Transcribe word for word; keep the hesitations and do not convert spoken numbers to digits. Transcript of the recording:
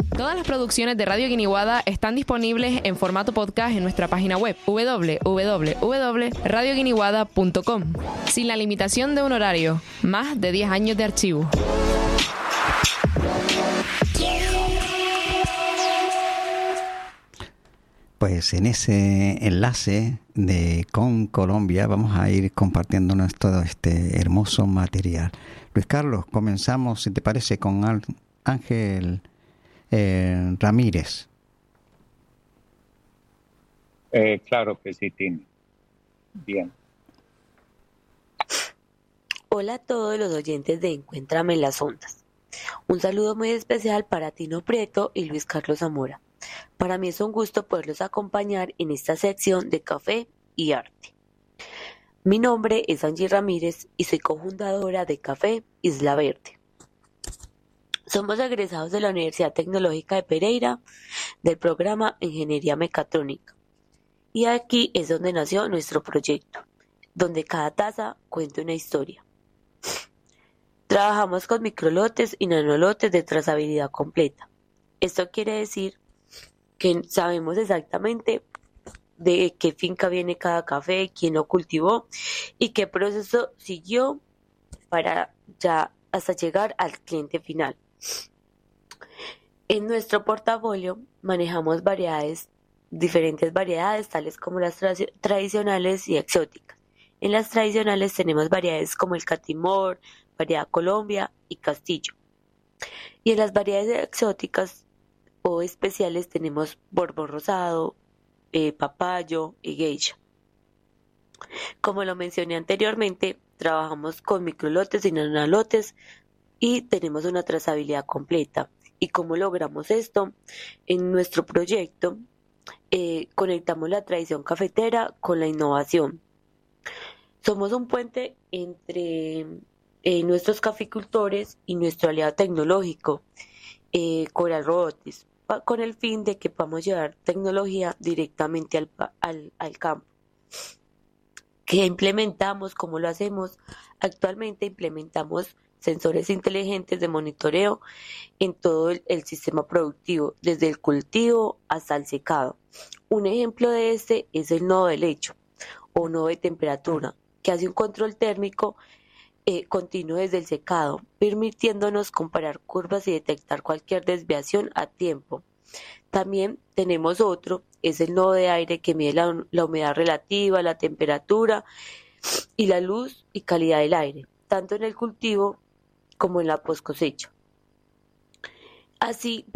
Todas las producciones de Radio Guiniguada están disponibles en formato podcast en nuestra página web doble u doble u doble u punto radio guiniguada punto com, sin la limitación de un horario, más de diez años de archivo. Pues en ese enlace de con Colombia vamos a ir compartiéndonos todo este hermoso material. Luis Carlos, comenzamos, si te parece, con Ángel eh, Ramírez. Eh, claro que sí, Tini. Bien. Hola a todos los oyentes de Encuéntrame en las Ondas. Un saludo muy especial para Tino Prieto y Luis Carlos Zamora. Para mí es un gusto poderlos acompañar en esta sección de Café y Arte. Mi nombre es Angie Ramírez y soy cofundadora de Café Isla Verde. Somos egresados de la Universidad Tecnológica de Pereira del programa Ingeniería Mecatrónica. Y aquí es donde nació nuestro proyecto, donde cada taza cuenta una historia. Trabajamos con microlotes y nanolotes de trazabilidad completa. Esto quiere decir que sabemos exactamente de qué finca viene cada café, quién lo cultivó y qué proceso siguió para ya hasta llegar al cliente final. En nuestro portafolio manejamos variedades, diferentes variedades, tales como las tra- tradicionales y exóticas. En las tradicionales tenemos variedades como el Catimor, variedad Colombia y Castillo. Y en las variedades exóticas o especiales tenemos Borbón Rosado, eh, Papayo y Geisha. Como lo mencioné anteriormente, trabajamos con microlotes y nanolotes y tenemos una trazabilidad completa. ¿Y cómo logramos esto? En nuestro proyecto eh, conectamos la tradición cafetera con la innovación. Somos un puente entre eh, nuestros caficultores y nuestro aliado tecnológico, eh, Coral Robotics, con el fin de que podamos llevar tecnología directamente al, al, al campo. ¿Qué implementamos? ¿Cómo lo hacemos? Actualmente implementamos sensores inteligentes de monitoreo en todo el, el sistema productivo, desde el cultivo hasta el secado. Un ejemplo de este es el nodo de lecho o nodo de temperatura, que hace un control térmico Eh, continuo desde el secado, permitiéndonos comparar curvas y detectar cualquier desviación a tiempo. También tenemos otro, es el nodo de aire que mide la, la humedad relativa, la temperatura y la luz y calidad del aire, tanto en el cultivo como en la post cosecha. Así